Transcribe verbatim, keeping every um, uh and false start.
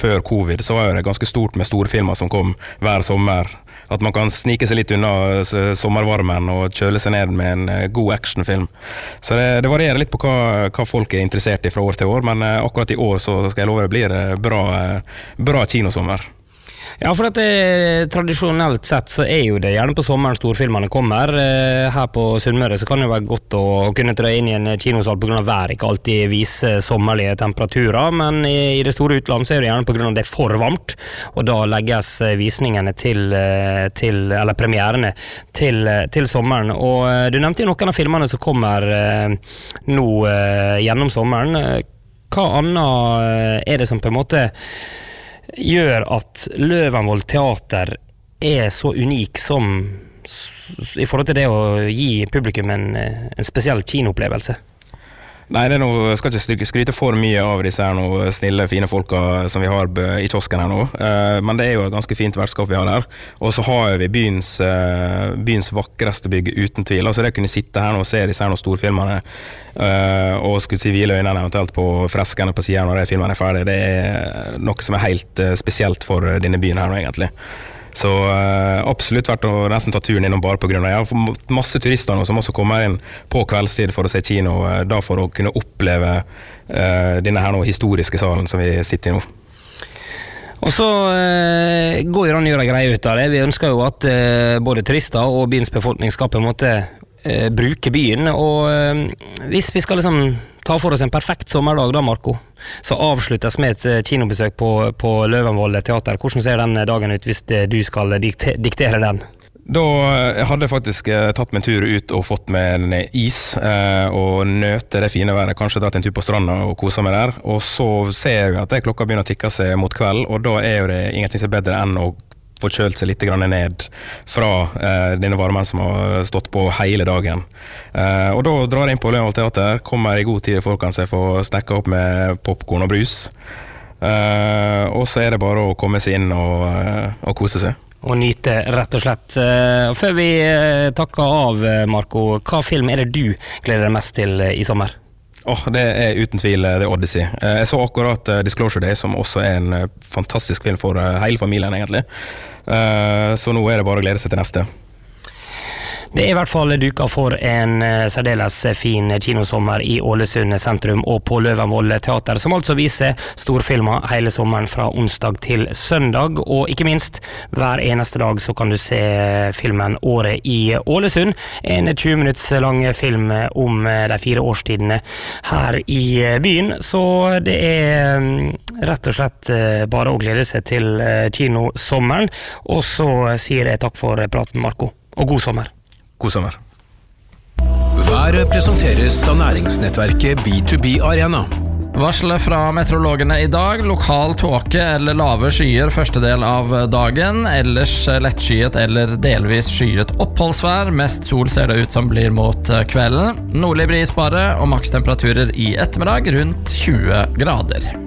før covid, så var det ganske stort med store filmer som kom hver sommer. At man kan snike seg litt unna sommervarmen og kjøle seg ned med en god actionfilm. Så det, det varierer litt på hva, hva folk er interessert i fra år til år, men akkurat i år så skal jeg love det blir bra, bra kinosommer. Ja, for at det, tradisjonelt sett så er jo det gjerne på sommeren storfilmene kommer. Her på Sunnmøre så kan det være godt å kunne trå inn i en kinosal på grunn av vær, ikke alltid vise sommerlige temperaturer, men i, i det store utland så er det gjerne på grunn av det er for varmt, og da legges visningene til, til eller premierene til, til sommeren. Og du nevnte jo noen av filmene som kommer nå gjennom sommeren. Hva annet er det som på en måte gjør at Løvenvoll teater er så unik som i forhold til det å gi publikum en, en spesiell kinoopplevelse? Nei, det er noe, jeg skal ikke skryte for mye av disse her noe snille, fine folka som vi har i kiosken her nå, uh, men det er jo et ganske fint vertskap vi har der, og så har vi byens, uh, byens vakreste bygg uten tvil, altså det å kunne sitte her nå og se disse her noen storfilmerne, uh, og skulle si hvile øynene eventuelt på freskene på siden når de filmene er ferdig, det er noe som er helt uh, spesielt for denne byen her nå egentlig. Så uh, absolutt vært å nesten ta turen innom bare på grunn av jeg har fått masse turister nå som også kommer inn på kveldstid for å se kino, uh, da for å kunne oppleve uh, denne her nå historiske salen som vi sitter i nå. Og så uh, går jo an å gjøre greier ut av det. Vi ønsker jo at uh, både turister og byens befolkning skal på en måte uh, bruke byen, og uh, hvis vi skal liksom ta for oss en perfekt sommerdag da, Marco, så avsluttes med et kinobesøk på, på Løvenvoll teater. Hvordan ser den dagen ut hvis du skal dikte, diktere den? Da hadde jeg faktisk tatt meg en tur ut og fått med en is eh, og nøte det fine været, kanskje dratt en tur på stranda og koset meg der, og så ser jeg at det klokka begynner å tikke seg mot kveld, og da er jo det ingenting som er bedre enn å få kjølt seg litt grann ned fra eh, denne varmen som har stått på hele dagen. Eh, og da drar jeg inn på Løvenvoll teater, kommer i god tid for kan jeg få snekka opp med popcorn og brus. Eh, og så er det bare å komme seg inn og, og kose seg. Og nyte, rett og slett. Uh, før vi uh, takker av, Marco, hva film er det du gleder deg mest til uh, i sommer? Oh, det er uten tvil The Odyssey. Uh, jeg så akkurat uh, Disclosure Day, som også er en uh, fantastisk film for uh, hele familien, egentlig. Uh, så nå er det bare å glede seg til neste. Det er i hvert fall duka for en uh, særdeles fin kinosommer i Ålesund sentrum og på Løvenvoll teater, som altså viser storfilmer hele sommeren fra onsdag til søndag, og ikke minst hver eneste dag så kan du se filmen Året i Ålesund, en tjue minutts lang film om de fire årstidene her i byen, så det er um, rett og slett uh, bare å glede seg til uh, kinosommeren, og så sier jeg takk for praten, Marco, og god sommer. God sommer. Været presenteres av næringsnettverket B to B Arena. Varslet fra meteorologene i dag, lokal tåke eller lave skyer første del av dagen, ellers lettskyet eller delvis skyet oppholdsvær, mest sol ser det ut som blir mot kvelden, nordlig bris bare, og makstemperaturer i ettermiddag rundt tjue grader.